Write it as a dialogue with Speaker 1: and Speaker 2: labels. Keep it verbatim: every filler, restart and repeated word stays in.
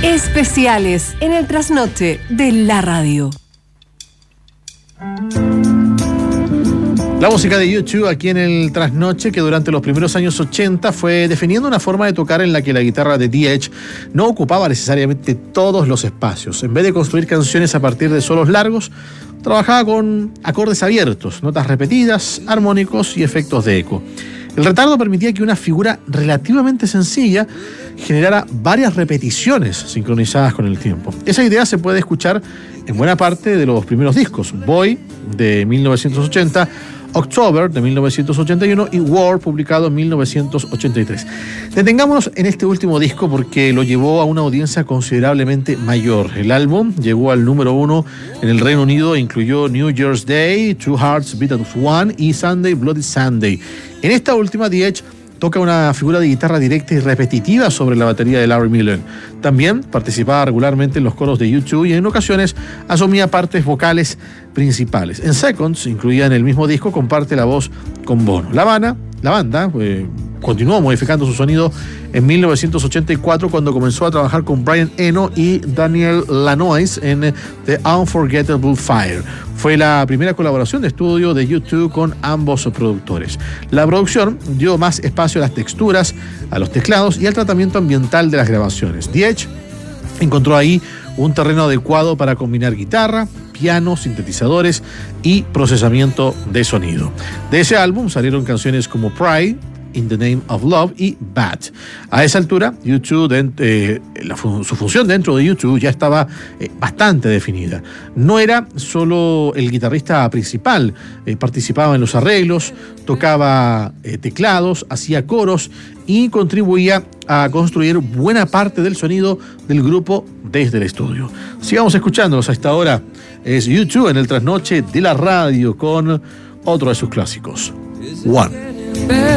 Speaker 1: Especiales en el trasnoche de la radio.
Speaker 2: La música de U dos aquí en el trasnoche, que durante los primeros años ochenta fue definiendo una forma de tocar en la que la guitarra de The Edge no ocupaba necesariamente todos los espacios. En vez de construir canciones a partir de solos largos, trabajaba con acordes abiertos, notas repetidas, armónicos y efectos de eco. El retardo permitía que una figura relativamente sencilla generara varias repeticiones sincronizadas con el tiempo. Esa idea se puede escuchar en buena parte de los primeros discos: Boy, de mil novecientos ochenta, October, de mil novecientos ochenta y uno, y War, publicado en mil novecientos ochenta y tres. Detengámonos en este último disco porque lo llevó a una audiencia considerablemente mayor. El álbum llegó al número uno en el Reino Unido e incluyó New Year's Day, Two Hearts Beat as One y Sunday Bloody Sunday. En esta última, The Edge toca una figura de guitarra directa y repetitiva sobre la batería de Larry Mullen. También participaba regularmente en los coros de U dos y en ocasiones asumía partes vocales principales. En Seconds, incluida en el mismo disco, comparte la voz con Bono. La banda, la banda eh, continuó modificando su sonido en mil novecientos ochenta y cuatro cuando comenzó a trabajar con Brian Eno y Daniel Lanois en The Unforgettable Fire. Fue la primera colaboración de estudio de U dos con ambos productores. La producción dio más espacio a las texturas, a los teclados y al tratamiento ambiental de las grabaciones. The Edge encontró ahí un terreno adecuado para combinar guitarra, piano, sintetizadores y procesamiento de sonido. De ese álbum salieron canciones como Pride, In the Name of Love y Bad. A esa altura, U dos, eh, la, su función dentro de U dos ya estaba eh, bastante definida. No era solo el guitarrista principal, eh, participaba en los arreglos, tocaba eh, teclados, hacía coros y contribuía a construir buena parte del sonido del grupo desde el estudio. Sigamos escuchándolos a esta hora. Es U dos en el trasnoche de la radio con otro de sus clásicos, One.